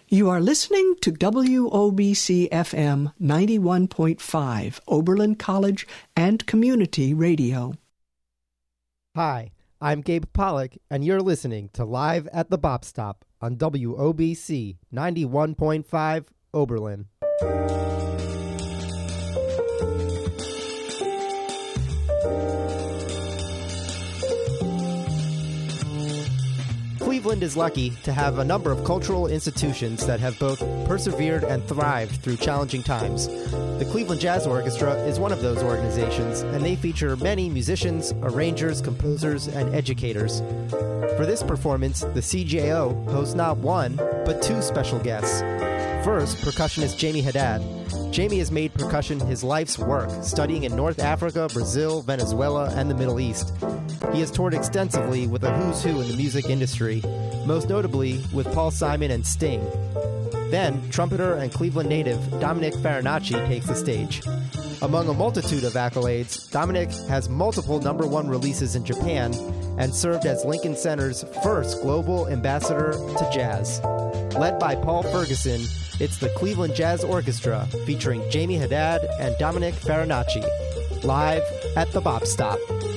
You are listening to WOBC FM 91.5, Oberlin College and Community Radio. Hi, I'm Gabe Pollock, and you're listening to Live at the Bop Stop on WOBC 91.5, Oberlin. Cleveland is lucky to have a number of cultural institutions that have both persevered and thrived through challenging times. The Cleveland Jazz Orchestra is one of those organizations, and they feature many musicians, arrangers, composers, and educators. For this performance, the CJO hosts not one, but two special guests. First, percussionist Jamie Haddad. Jamie has made percussion his life's work, studying in North Africa, Brazil, Venezuela, and the Middle East. He has toured extensively with a who's who in the music industry, most notably with Paul Simon and Sting. Then, trumpeter and Cleveland native Dominic Farinacci takes the stage. Among a multitude of accolades, Dominic has multiple #1 releases in Japan and served as Lincoln Center's first global ambassador to jazz. Led by Paul Ferguson, it's the Cleveland Jazz Orchestra featuring Jamie Haddad and Dominic Farinacci, live at the Bop Stop.